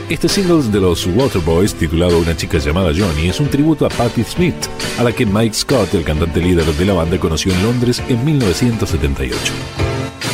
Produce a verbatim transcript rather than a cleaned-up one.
Este single de los Waterboys, titulado Una chica llamada Johnny, es un tributo a Patti Smith, a la que Mike Scott, el cantante líder de la banda, conoció en Londres en mil novecientos setenta y ocho.